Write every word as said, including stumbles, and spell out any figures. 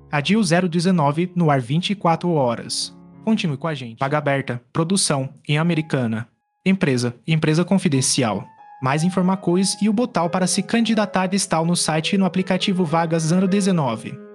Adil zero dezenove no ar vinte e quatro horas. Continue com a gente. Vaga aberta. Produção em Americana. Empresa. Empresa confidencial. Mais informações e o botão para se candidatar está no site e no aplicativo Vagas zero dezenove.